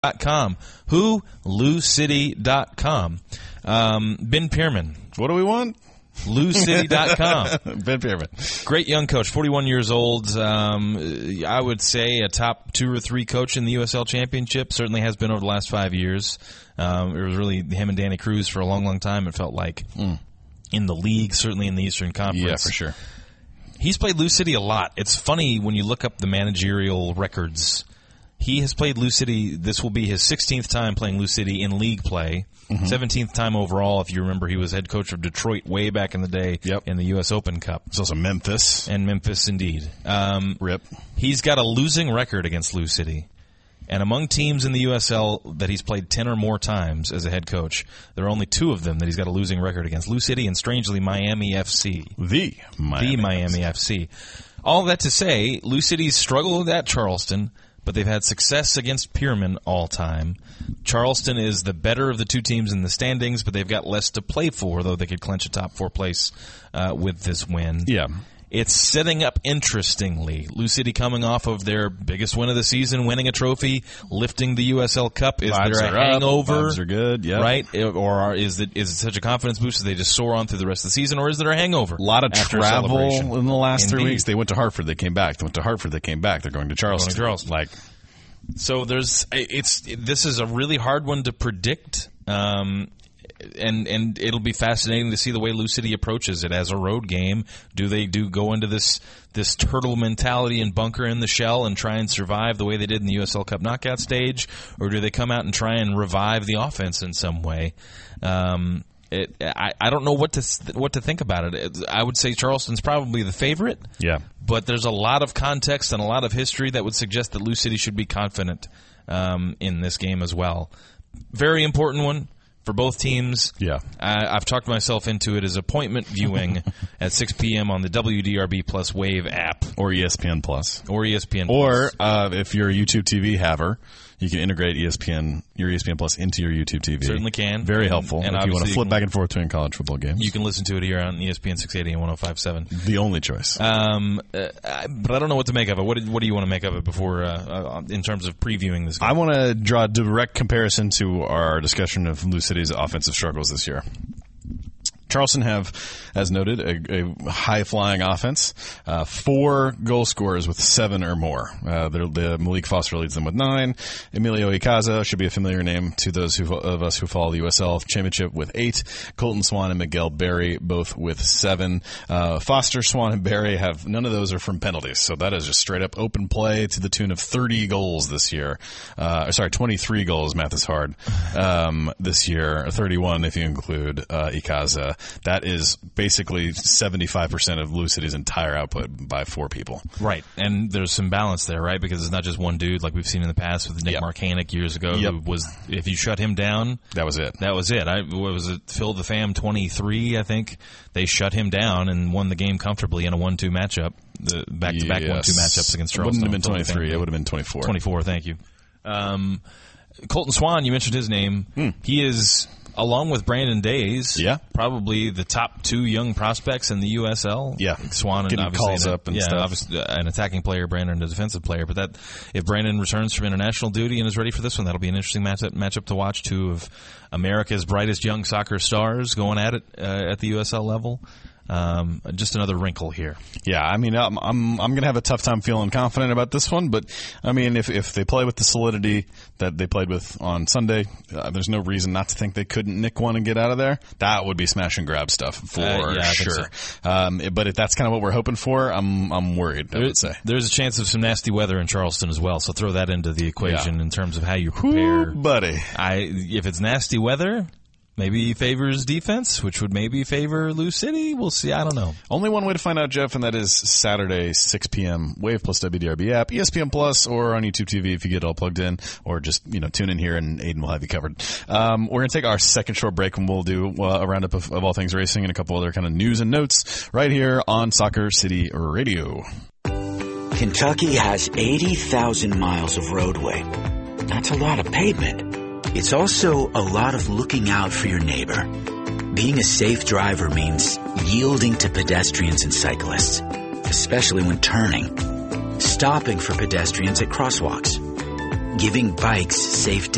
LouCity.com. Who? LouCity.com. Ben Pierman. What do we want? LouCity.com. Ben Pierman. Great young coach, 41 years old. I would say a top 2 or 3 coach in the USL Championship. Certainly has been over the last 5 years. It was really him and Danny Cruz for a long, long time, it felt like. In the league, certainly in the Eastern Conference. Yeah, for sure. He's played Lou City a lot. It's funny when you look up the managerial records. He has played Lou City. This will be his 16th time playing Lou City in league play. 17th time overall, if you remember. He was head coach of Detroit way back in the day in the U.S. Open Cup. It's also Memphis. And Memphis, indeed. Rip. He's got a losing record against Lou City. And among teams in the USL that he's played 10 or more times as a head coach, there are only 2 of them that he's got a losing record against. Lou City and, strangely, Miami FC. The Miami FC. All that to say, Lou City's struggled at Charleston, but they've had success against Pierman all time. Charleston is the better of the 2 teams in the standings, but they've got less to play for, though they could clinch a top 4 place with this win. Yeah. It's setting up interestingly. Lou City coming off of their biggest win of the season, winning a trophy, lifting the USL Cup. Is there a hangover? Vibes are good, yeah. Right? Or is it such a confidence boost that they just soar on through the rest of the season, or is there a hangover? A lot of travel in the last 3 weeks. They went to Hartford, they came back. They went to Hartford, they came back. They're going to Charleston. So this is a really hard one to predict. And it'll be fascinating to see the way Lou City approaches it as a road game. Do they go into this turtle mentality and bunker in the shell and try and survive the way they did in the USL Cup knockout stage, or do they come out and try and revive the offense in some way? I don't know what to think about it. I would say Charleston's probably the favorite. Yeah, but there's a lot of context and a lot of history that would suggest that Lou City should be confident in this game as well. Very important one for both teams. Yeah. I've talked myself into it as appointment viewing at 6 p.m. on the WDRB Plus Wave app. Or ESPN Plus. Or ESPN Plus. Or if you're a YouTube TV haver, you can integrate your ESPN Plus into your YouTube TV. Certainly can. Very helpful. And if you want to flip back and forth between college football games. You can listen to it here on ESPN 680 and 105.7. The only choice. But I don't know what to make of it. What do you want to make of it before, in terms of previewing this game? I want to draw a direct comparison to our discussion of Lou City's offensive struggles this year. Charleston have, as noted, a high-flying offense. 4 goal scorers with 7 or more. The Malik Foster leads them with 9. Emilio Icaza should be a familiar name to those of us who follow the USL Championship with 8. Colton Swan and Miguel Berry both with 7. Foster, Swan, and Berry have none of those are from penalties, so that is just straight-up open play to the tune of 30 goals this year. 23 goals. Math is hard. This year, 31 if you include Icaza. That is basically 75% of Lou City's entire output by 4 people. Right, and there's some balance there, right? Because it's not just one dude like we've seen in the past with Nick Marcanic years ago. Who was, if you shut him down, that was it. What was it? Phil the Fam 23, I think. They shut him down and won the game comfortably in a 1-2 matchup. The back-to-back 1-2 matchups against Charleston. It wouldn't have been 23. It would have been 24. 24, thank you. Colton Swan, you mentioned his name. He is, along with Brandon Days, probably the top 2 young prospects in the USL. Yeah, Swan and obviously calls up and stuff. Obviously an attacking player, Brandon a defensive player. But if Brandon returns from international duty and is ready for this one, that'll be an interesting matchup to watch. 2 of America's brightest young soccer stars going at it at the USL level. Just another wrinkle here. Yeah, I mean, I'm going to have a tough time feeling confident about this one, but I mean, if they play with the solidity that they played with on Sunday, there's no reason not to think they couldn't nick one and get out of there. That would be smash and grab stuff for sure. But if that's kind of what we're hoping for, I'm worried. I would say there's a chance of some nasty weather in Charleston as well, so throw that into the equation in terms of how you prepare. Ooh, buddy, if it's nasty weather, maybe favors defense, which would maybe favor Lou City. We'll see. I don't know. Only one way to find out, Jeff, and that is Saturday, 6 p.m. Wave plus WDRB app, ESPN Plus, or on YouTube TV if you get it all plugged in, or just tune in here and Aiden will have you covered. We're going to take our second short break, and we'll do a roundup of all things racing and a couple other kind of news and notes right here on Soccer City Radio. Kentucky has 80,000 miles of roadway. That's a lot of pavement. It's also a lot of looking out for your neighbor. Being a safe driver means yielding to pedestrians and cyclists, especially when turning, stopping for pedestrians at crosswalks, giving bikes safe